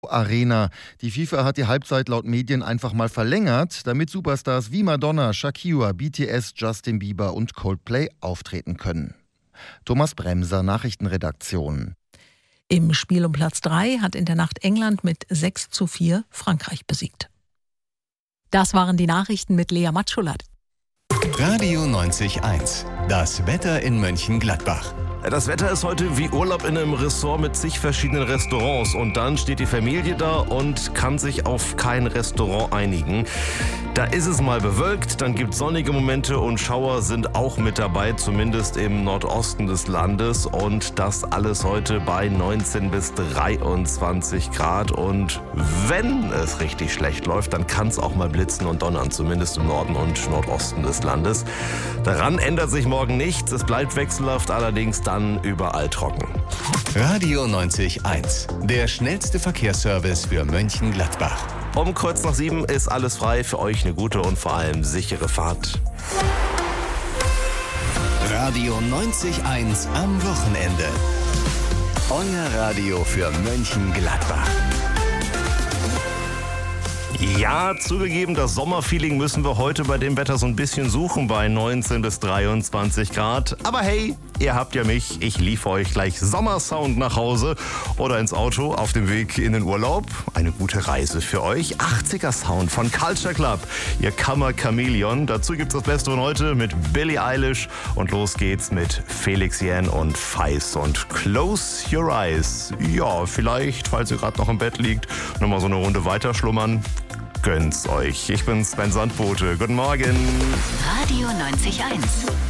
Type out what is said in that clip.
Arena. Die FIFA hat die Halbzeit laut Medien einfach mal verlängert, damit Superstars wie Madonna, Shakira, BTS, Justin Bieber und Coldplay auftreten können. Thomas Bremser, Nachrichtenredaktion. Im Spiel um Platz 3 hat in der Nacht England mit 6:4 Frankreich besiegt. Das waren die Nachrichten mit Lea Matschulat. Radio 90.1. Das Wetter in Mönchengladbach. Das Wetter ist heute wie Urlaub in einem Ressort mit zig verschiedenen Restaurants. Und dann steht die Familie da und kann sich auf kein Restaurant einigen. Da ist es mal bewölkt, dann gibt es sonnige Momente und Schauer sind auch mit dabei, zumindest im Nordosten des Landes. Und das alles heute bei 19 bis 23 Grad. Und wenn es richtig schlecht läuft, dann kann es auch mal blitzen und donnern, zumindest im Norden und Nordosten des Landes. Daran ändert sich morgen nichts. Es bleibt wechselhaft, allerdings dann überall trocken. Radio 90.1. Der schnellste Verkehrsservice für Mönchengladbach. Um kurz nach 7 ist alles frei. Für euch eine gute und vor allem sichere Fahrt. Radio 90.1 am Wochenende. Euer Radio für Mönchengladbach. Ja, zugegeben, das Sommerfeeling müssen wir heute bei dem Wetter so ein bisschen suchen bei 19 bis 23 Grad. Aber hey, ihr habt ja mich. Ich liefere euch gleich Sommersound nach Hause oder ins Auto auf dem Weg in den Urlaub. Eine gute Reise für euch. 80er Sound von Culture Club, ihr Kammer Chameleon. Dazu gibt's das Beste von heute mit Billie Eilish. Und los geht's mit Felix Jähn und Feist und Close Your Eyes. Ja, vielleicht, falls ihr gerade noch im Bett liegt, nochmal so eine Runde weiter schlummern. Gönnt's euch. Ich bin Sven Sandbote. Guten Morgen. Radio 90.1.